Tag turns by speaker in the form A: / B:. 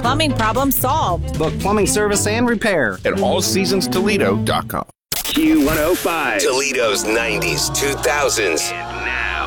A: Plumbing problem solved.
B: Book plumbing service and repair
C: at allseasonstoledo.com.
D: Q105.
E: Toledo's 90s, 2000s.
D: And now,